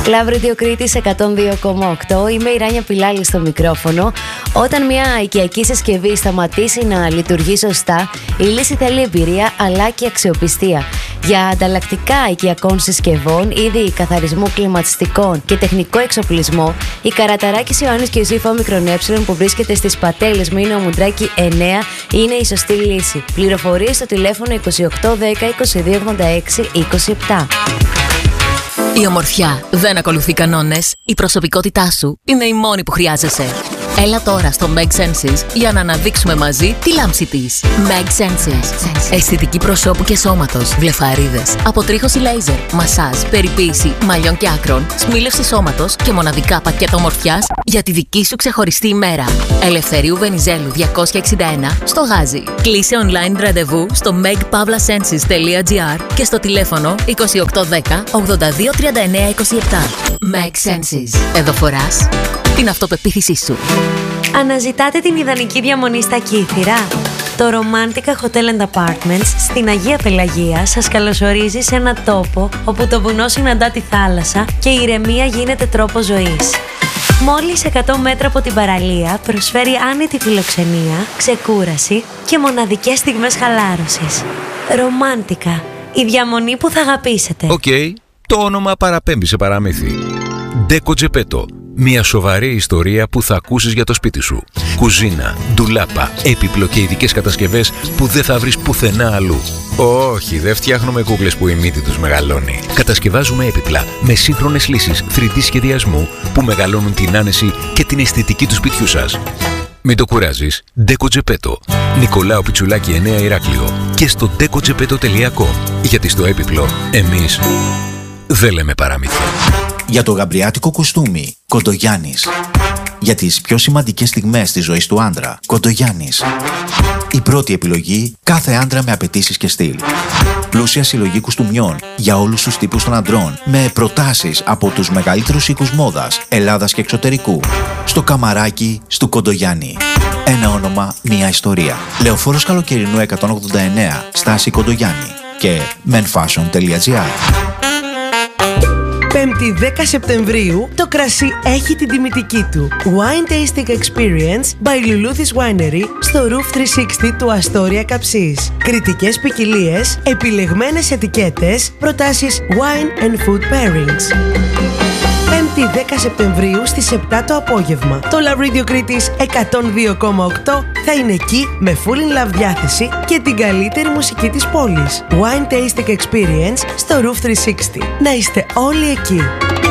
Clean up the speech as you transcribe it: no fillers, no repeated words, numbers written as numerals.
Club Radio Κρήτης 102,8. Είμαι η Ράνια Πιλάλη στο μικρόφωνο. Όταν μια οικιακή συσκευή σταματήσει να λειτουργεί σωστά, η λύση θέλει εμπειρία αλλά και αξιοπιστία. Για ανταλλακτικά οικιακών συσκευών, είδη καθαρισμού κλιματιστικών και τεχνικό εξοπλισμό, η Καραταράκης Ιωάννης και Ιωσήφ ΟΜΕ που βρίσκεται στις Πατέλες Μήνο Μουντράκη 9 είναι η σωστή λύση. Πληροφορίες στο τηλέφωνο 2810 2286 27. Η ομορφιά δεν ακολουθεί κανόνες. Η προσωπικότητά σου είναι η μόνη που χρειάζεσαι. Έλα τώρα στο Meg Senses για να αναδείξουμε μαζί τη λάμψη της. Meg Senses. Αισθητική προσώπου και σώματος, βλεφαρίδες, αποτρίχωση λέιζερ, μασάζ, περιποίηση μαλλιών και άκρων, σμίλευση σώματος και μοναδικά πακέτα ομορφιάς για τη δική σου ξεχωριστή ημέρα. Ελευθερίου Βενιζέλου 261 στο Γάζι. Κλείσε online ραντεβού στο megpavlasenses.gr και στο τηλέφωνο 2810 82 39 27. Meg Senses. Εδώ φοράς την αυτοπεποίθησή σου. Αναζητάτε την ιδανική διαμονή στα Κύθυρα? Το Romantica Hotel and Apartments στην Αγία Πελαγία σας καλωσορίζει σε ένα τόπο όπου το βουνό συναντά τη θάλασσα και η ηρεμία γίνεται τρόπο ζωής. Μόλις 100 μέτρα από την παραλία προσφέρει άνετη φιλοξενία, ξεκούραση και μοναδικές στιγμές χαλάρωσης. Romantica, η διαμονή που θα αγαπήσετε. Οκ, το όνομα παραπέμπει σε παραμύθι. Ντέκο Τζεπέτο. Μια σοβαρή ιστορία που θα ακούσεις για το σπίτι σου. Κουζίνα, ντουλάπα, έπιπλο και ειδικές κατασκευές που δεν θα βρεις πουθενά αλλού. Όχι, δεν φτιάχνουμε κούκλες που η μύτη τους μεγαλώνει. Κατασκευάζουμε έπιπλα με σύγχρονες λύσεις 3D σχεδιασμού που μεγαλώνουν την άνεση και την αισθητική του σπιτιού σας. Μην το κουράζεις. Ντέκο Τζεπέτο. Νικολάου Πιτσουλάκη 9 Ηράκλειο. Και στο decogepeto.com. Γιατί στο έπιπλο εμείς δεν λέμε παραμύθια. Για το γαμπριάτικο κουστούμι, Κοντογιάννης. Για τις πιο σημαντικές στιγμές της ζωής του άντρα, Κοντογιάννης. Η πρώτη επιλογή κάθε άντρα με απαιτήσεις και στυλ. Πλούσια συλλογή κουστούμιών για όλους τους τύπους των αντρών, με προτάσεις από τους μεγαλύτερους οίκους μόδας, Ελλάδας και εξωτερικού. Στο καμαράκι του Κοντογιάννη. Ένα όνομα, μια ιστορία. Λεωφόρος Καλοκαιρινού 189, στάση Κοντογιάννη. Και menfashion.gr. 5η 10 Σεπτεμβρίου το κρασί έχει την τιμητική του. Wine Tasting Experience by Luluthis Winery στο Roof 360 του Αστόρια Καψής. Κριτικές ποικιλίες, επιλεγμένες ετικέτες, προτάσεις wine and food pairings. 5η 10 Σεπτεμβρίου στις 7 το απόγευμα. Το Love Radio Κρήτης 102,8 θα είναι εκεί με full in love διάθεση και την καλύτερη μουσική της πόλης. Wine Tasting Experience στο Roof 360. Να είστε όλοι εκεί.